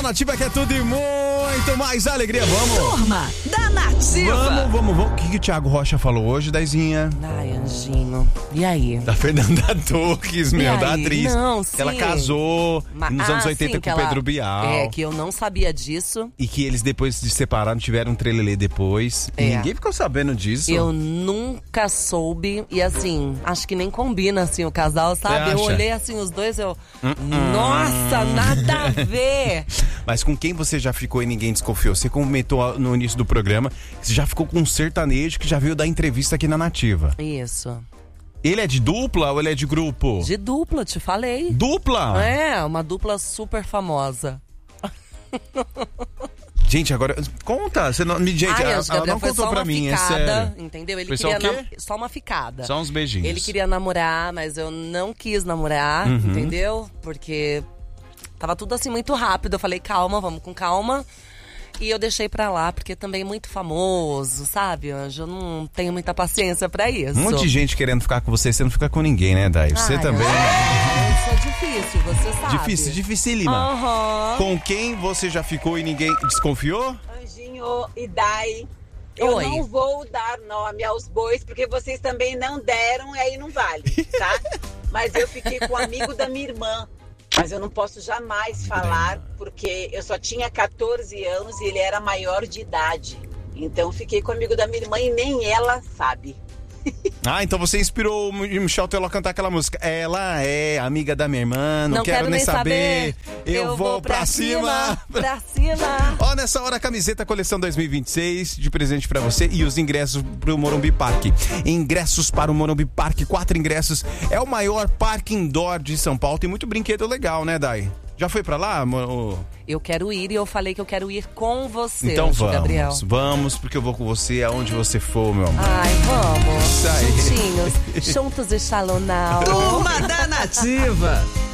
Nativa que é tudo e muito mais alegria. Vamos. Turma da Nativa. Vamos. O que o Thiago Rocha falou hoje, Daizinha? Ai, Anjinho. E aí? Da Fernanda Torres, da atriz. Não, sim. Ela casou nos anos 80 sim, com o Pedro Bial. É, que eu não sabia disso. E que eles depois se separaram, tiveram um trelelê depois. E ninguém ficou sabendo disso. Eu nunca soube. E assim, acho que nem combina assim o casal, sabe? Eu olhei assim os dois, nossa, nada a ver. Mas com quem você já ficou e ninguém desconfiou? Você comentou no início do programa que você já ficou com um sertanejo que já veio dar entrevista aqui na Nativa. Isso. Ele é de dupla ou ele é de grupo? De dupla, te falei. Dupla? É, uma dupla super Gente, agora, conta. Você não, gente, ela não contou pra mim, ficada, é sério. Entendeu? Ele foi queria só o quê? só uma ficada. Só uns beijinhos. Ele queria namorar, mas eu não quis namorar, entendeu? Porque tava tudo assim muito rápido. Eu falei, calma, vamos com calma. E eu deixei pra lá, porque também é muito famoso, sabe, Anjo? Eu não tenho muita paciência pra isso. Um monte de gente querendo ficar com você não fica com ninguém, né, Dai? Você também. Isso é difícil, você sabe. Dificílima. Com quem você já ficou e ninguém desconfiou? Anjinho e Dai. Eu não vou dar nome aos bois, porque vocês também não deram e aí não vale, tá? Mas eu fiquei com um amigo da minha irmã. Mas eu não posso jamais falar, porque eu só tinha 14 anos e ele era maior de idade. Então fiquei com o amigo da minha irmã e nem ela sabe. Ah, então você inspirou o Michel Teló a cantar aquela música. Ela é amiga da minha irmã, não quero nem saber. Eu vou pra cima. Pra cima. Ó, nessa hora a camiseta coleção 2026 de presente pra você e os ingressos pro Morumbi Park. Ingressos para o Morumbi Park, 4 ingressos. É o maior parque indoor de São Paulo. Tem muito brinquedo legal, né, Dai? Já foi pra lá? Eu quero ir e eu falei que eu quero ir com você, então vamos, Gabriel. Vamos, porque eu vou com você aonde você for, meu amor. Ai, vamos. Isso aí. Juntinhos, juntos e Shalonau. Turma da Nativa.